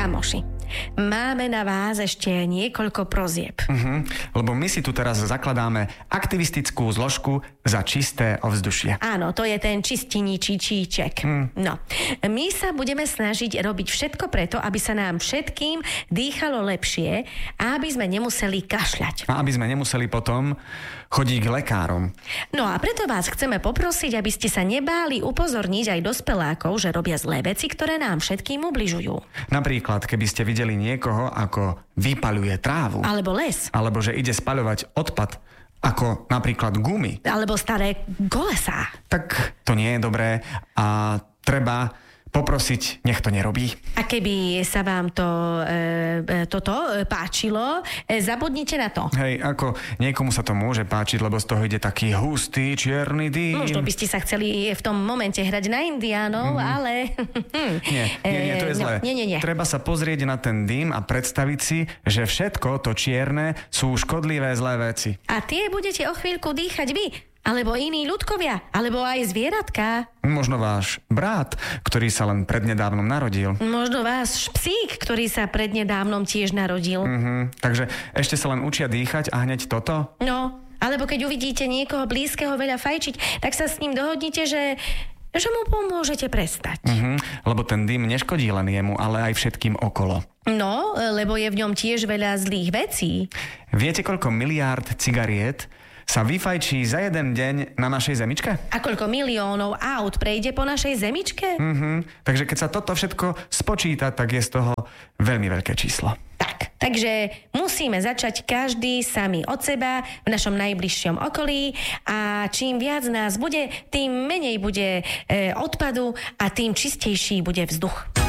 Kamoši, máme na vás ešte niekoľko prozieb. Lebo my si tu teraz zakladáme aktivistickú zložku za čisté ovzdušie. Áno, to je ten čistiničí číček. No, my sa budeme snažiť robiť všetko preto, aby sa nám všetkým dýchalo lepšie a aby sme nemuseli kašľať. A aby sme nemuseli potom chodiť k lekárom. No a preto vás chceme poprosiť, aby ste sa nebáli upozorniť aj dospelákov, že robia zlé veci, ktoré nám všetkým ubližujú. Napríklad, keby ste videli niekoho, ako vypaľuje trávu. Alebo les. Alebo že ide spaľovať odpad, ako napríklad gumy. Alebo staré kolesá. Tak to nie je dobré a treba poprosiť, nech to nerobí. A keby sa vám toto páčilo, zabudnite na to. Hej, ako niekomu sa to môže páčiť, lebo z toho ide taký hustý, čierny dým. Možno by ste sa chceli v tom momente hrať na indiánov, ale... Nie, to je zlé. Nie. Treba sa pozrieť na ten dým a predstaviť si, že všetko to čierne sú škodlivé zlé veci. A tie budete o chvíľku dýchať vy, alebo iní ľudkovia, alebo aj zvieratka. Možno váš brat, ktorý sa len prednedávnom narodil. Možno váš psík, ktorý sa prednedávnom tiež narodil. Takže ešte sa len učia dýchať a hneď toto? No, alebo keď uvidíte niekoho blízkeho veľa fajčiť, tak sa s ním dohodnite, že mu pomôžete prestať. Lebo ten dym neškodí len jemu, ale aj všetkým okolo. No, lebo je v ňom tiež veľa zlých vecí. Viete, koľko miliárd cigariet sa vyfajčí za jeden deň na našej zemičke? A koľko miliónov aut prejde po našej zemičke? Takže keď sa toto všetko spočíta, tak je z toho veľmi veľké číslo. Takže musíme začať každý sami od seba v našom najbližšom okolí a čím viac nás bude, tým menej bude odpadu a tým čistejší bude vzduch.